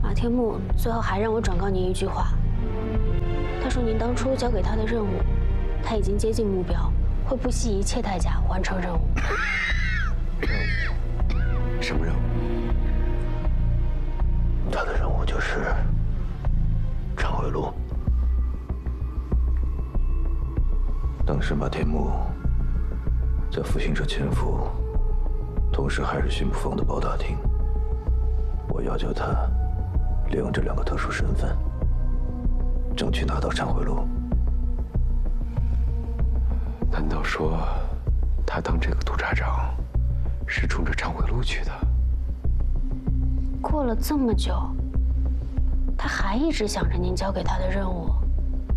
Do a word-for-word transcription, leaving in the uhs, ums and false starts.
马天木最后还让我转告您一句话，他说您当初交给他的任务，他已经接近目标，会不惜一切代价完成任务。 任务？什么任务？ 他的任务就是忏悔录。当时马天木在复兴社潜伏，同时还是巡捕房的包大厅。我要求他利用这两个特殊身份，争取拿到忏悔录。 难道说他当这个督察长是冲着忏悔录去的？ 过了这么久，他还一直想着您交给他的任务。